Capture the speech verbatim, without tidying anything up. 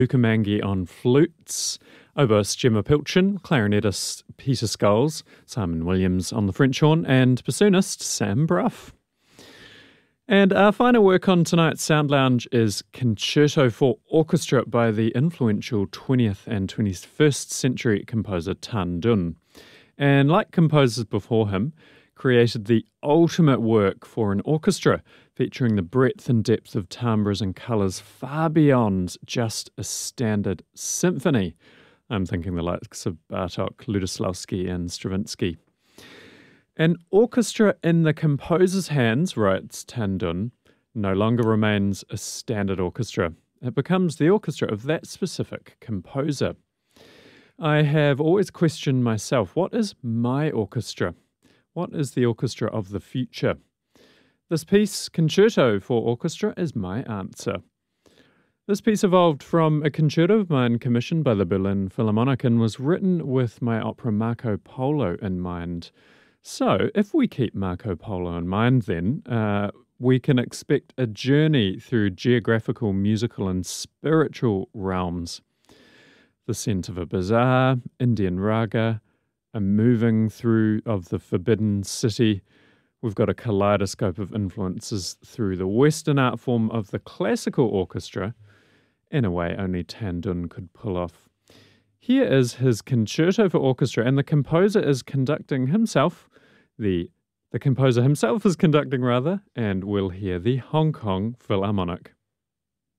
Ukamangi on flutes, oboist Gemma Pilchin, clarinetist Peter Scholes, Simon Williams on the French horn, and bassoonist Sam Bruff. And our final work on tonight's Sound Lounge is Concerto for Orchestra by the influential twentieth and twenty-first century composer Tan Dun. And like composers before him, created the ultimate work for an orchestra, featuring the breadth and depth of timbres and colours far beyond just a standard symphony. I'm thinking the likes of Bartók, Lutoslawski and Stravinsky. An orchestra in the composer's hands, writes Tan Dun, no longer remains a standard orchestra. It becomes the orchestra of that specific composer. I have always questioned myself, what is my orchestra? What is the orchestra of the future? This piece, Concerto for Orchestra, is my answer. This piece evolved from a concerto of mine commissioned by the Berlin Philharmonic and was written with my opera Marco Polo in mind. So, if we keep Marco Polo in mind then, uh, we can expect a journey through geographical, musical and spiritual realms. The scent of a bazaar, Indian raga, a moving through of the forbidden city. We've got a kaleidoscope of influences through the Western art form of the classical orchestra, in a way only Tan Dun could pull off. Here is his Concerto for Orchestra, and the composer is conducting himself, the, the composer himself is conducting rather, and we'll hear the Hong Kong Philharmonic.